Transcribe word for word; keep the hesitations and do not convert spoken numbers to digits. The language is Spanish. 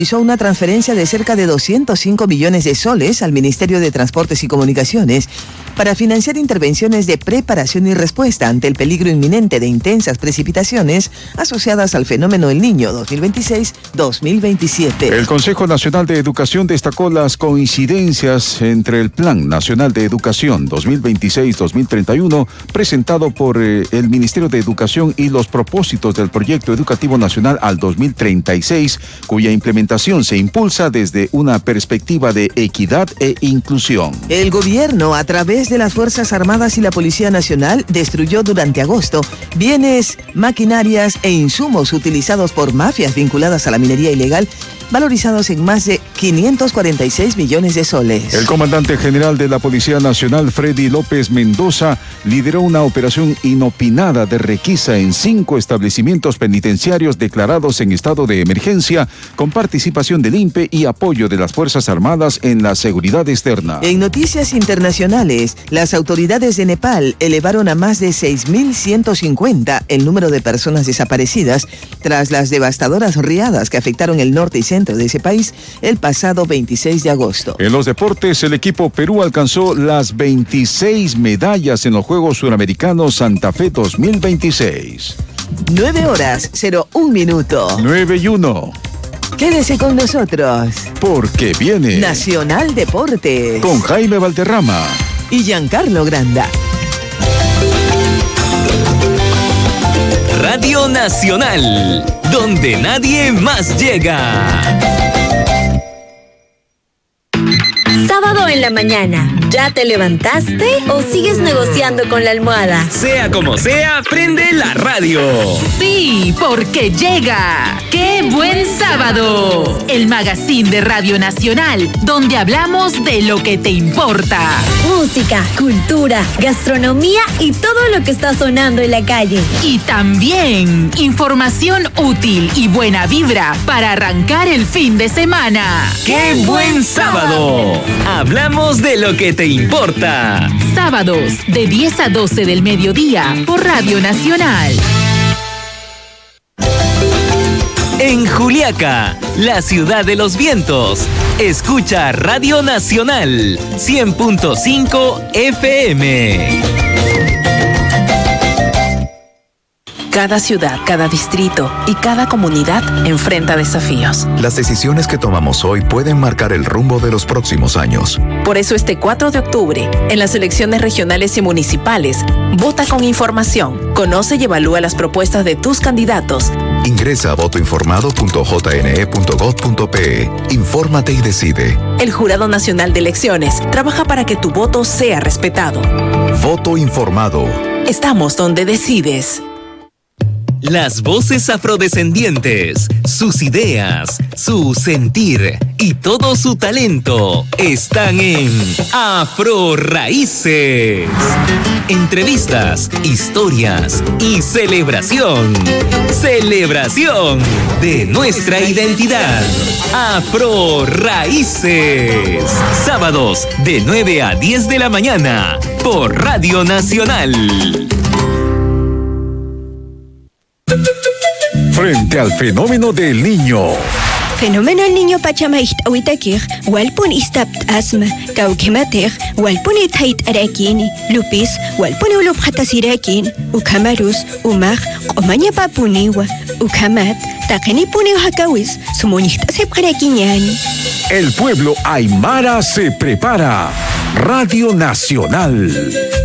Hizo una transferencia de cerca de doscientos cinco millones de soles al Ministerio de Transportes y Comunicaciones para financiar intervenciones de preparación y respuesta ante el peligro inminente de intensas precipitaciones asociadas al fenómeno El Niño dos mil veintiséis dos mil veintisiete. El Consejo Nacional de Educación destacó las coincidencias entre el Plan Nacional de Educación dos mil veintiséis dos mil treinta y uno presentado por eh, el Ministerio de Educación y los propósitos del Proyecto Educativo Nacional al dos mil treinta y seis, cuya implementación se impulsa desde una perspectiva de equidad e inclusión. El gobierno, a través de las Fuerzas Armadas y la Policía Nacional, destruyó durante agosto bienes, maquinarias e insumos utilizados por mafias vinculadas a la minería ilegal, valorizados en más de quinientos cuarenta y seis millones de soles. El comandante general de la Policía Nacional, Freddy López Mendoza, lideró una operación inopinada de requisa en cinco establecimientos penitenciarios declarados en estado de emergencia, con participación del I N P E y apoyo de las Fuerzas Armadas en la seguridad externa. En noticias internacionales, las autoridades de Nepal elevaron a más de seis mil ciento cincuenta el número de personas desaparecidas tras las devastadoras riadas que afectaron el norte y centro de ese país el pasado veintiséis de agosto. En los deportes, el equipo Perú alcanzó las veintiséis medallas en los Juegos Suramericanos Santa Fe dos mil veintiséis. nueve horas, cero un minuto. nueve y uno. Quédese con nosotros. Porque viene Nacional Deportes. Con Jaime Valderrama y Giancarlo Granda. Radio Nacional, donde nadie más llega. Sábado en la mañana, ¿ya te levantaste o sigues negociando con la almohada? Sea como sea, prende la radio. Sí, porque llega ¡Qué buen sábado! El magazine de Radio Nacional, donde hablamos de lo que te importa. Música, cultura, gastronomía y todo lo que está sonando en la calle. Y también información útil y buena vibra para arrancar el fin de semana. ¡Qué buen sábado! Hablamos de lo que te importa. Sábados de diez a doce del mediodía por Radio Nacional. En Juliaca, la ciudad de los vientos, escucha Radio Nacional cien punto cinco F M. Cada ciudad, cada distrito y cada comunidad enfrenta desafíos. Las decisiones que tomamos hoy pueden marcar el rumbo de los próximos años. Por eso este cuatro de octubre, en las elecciones regionales y municipales, vota con información, conoce y evalúa las propuestas de tus candidatos. Ingresa a voto informado punto j n e punto gov punto p e. Infórmate y decide. El Jurado Nacional de Elecciones trabaja para que tu voto sea respetado. Voto informado. Estamos donde decides. Las voces afrodescendientes, sus ideas, su sentir y todo su talento están en Afro Raíces. Entrevistas, historias y celebración. Celebración de nuestra identidad. Afro Raíces. Sábados de nueve a diez de la mañana por Radio Nacional. Frente al fenómeno del niño. Fenómeno el niño pachamait awitakir, walpun istapt asma, kaukimatir, walpun itait arakini, lupis, walpun ulup hatasirakin, ukamarus, umar, omanya papuniwa, ukamat, takeni puni hakawis, sumonista se parakinyani. El pueblo aymara se prepara. Radio Nacional.